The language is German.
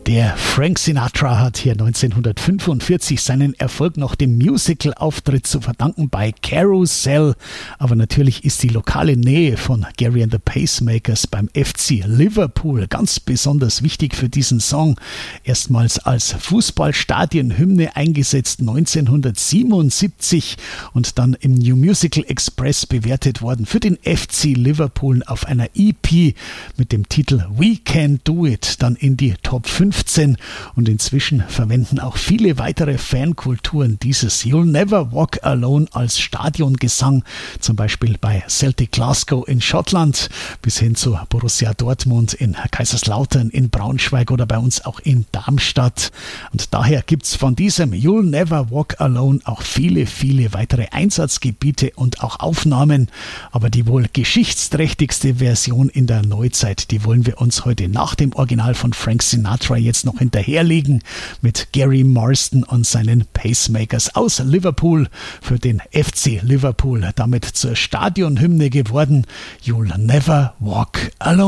Der Frank Sinatra hat hier 1945 seinen Erfolg noch dem Musical-Auftritt zu verdanken bei Carousel. Aber natürlich ist die lokale Nähe von Gerry and the Pacemakers beim FC Liverpool ganz besonders wichtig für diesen Song. Erstmals als Fußballstadienhymne eingesetzt 1977 und dann im New Musical Express bewertet worden für den FC Liverpool auf einer EP mit dem Titel We Can Do It, dann in die Top 15 und inzwischen verwenden auch viele weitere Fankulturen dieses You'll Never Walk Alone als Stadiongesang, zum Beispiel bei Celtic Glasgow in Schottland bis hin zu Borussia Dortmund in Kaiserslautern, in Braunschweig oder bei uns auch in Darmstadt. Und daher gibt's von diesem You'll Never Walk Alone auch viele, viele weitere Einsatzgebiete und auch Aufnahmen. Aber die wohl geschichtsträchtigste Version in der Neuzeit, die wollen wir uns heute nach dem Original von Frank Sinatra jetzt noch hinterherlegen mit Gary Marston und seinen Pacemakers aus Liverpool für den FC Liverpool, damit zur Stadionhymne geworden. You'll Never Walk Alone.